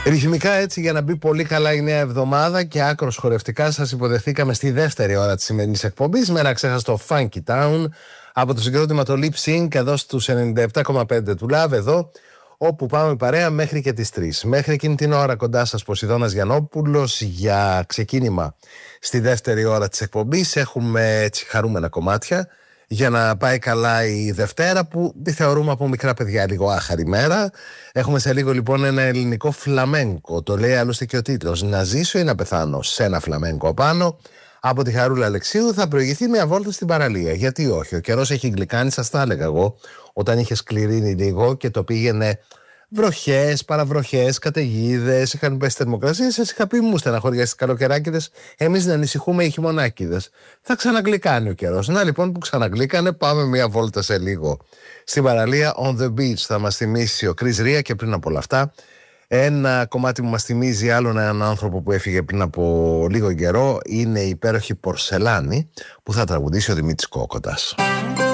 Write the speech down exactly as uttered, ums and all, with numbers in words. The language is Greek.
Ρυθμικά έτσι, για να μπει πολύ καλά η νέα εβδομάδα και άκρος χορευτικά, σας υποδεχθήκαμε στη δεύτερη ώρα της σημερινής εκπομπής με ένα ξέχαστο Funky Town από το συγκρότημα το Lip Sync εδώ στους ενενήντα επτά κόμμα πέντε του Love, εδώ όπου πάμε παρέα μέχρι και τις τρεις. Μέχρι εκείνη την ώρα κοντά σας Ποσειδώνας Γιαννόπουλος για ξεκίνημα στη δεύτερη ώρα της εκπομπής. Έχουμε έτσι χαρούμενα κομμάτια για να πάει καλά η Δευτέρα, που τη θεωρούμε από μικρά παιδιά λίγο άχαρη μέρα. Έχουμε σε λίγο λοιπόν ένα ελληνικό φλαμέγκο. Το λέει άλλωστε και ο τίτλος, να ζήσω ή να πεθάνω, σε ένα φλαμέγκο πάνω. Από τη Χαρούλα Αλεξίου θα προηγηθεί μια βόλτα στην παραλία. Γιατί όχι, ο καιρός έχει γλυκάνει, σας τα έλεγα εγώ, όταν είχε σκληρύνει λίγο και το πήγαινε βροχές, παραβροχές, καταιγίδες, είχαν πέσει θερμοκρασίες. Σας είχα πει, μου στεναχωριάστε καλοκαιράκηδες, εμείς να ανησυχούμε οι χειμωνάκηδες. Θα ξαναγλυκάνει ο καιρός. Να λοιπόν που ξαναγλυκάνε, πάμε μια βόλτα σε λίγο στην παραλία. On the beach θα μας θυμίσει ο Chris Ria, και πριν από όλα αυτά ένα κομμάτι που μας θυμίζει άλλον έναν άνθρωπο που έφυγε πριν από λίγο καιρό είναι η υπέροχη Πορσελάνη, που θα τραγουδήσει ο Δημήτρης Κόκοτας.